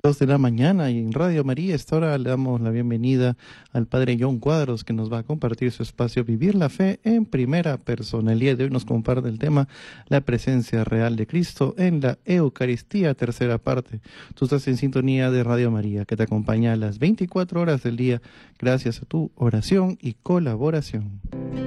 De la mañana y en Radio María. Esta hora le damos la bienvenida al Padre John Cuadros, que nos va a compartir su espacio Vivir la Fe en Primera Persona. El día de hoy nos comparte el tema la presencia real de Cristo en la Eucaristía, tercera parte. Tú estás en sintonía de Radio María, que te acompaña a las 24 horas del día gracias a tu oración y colaboración.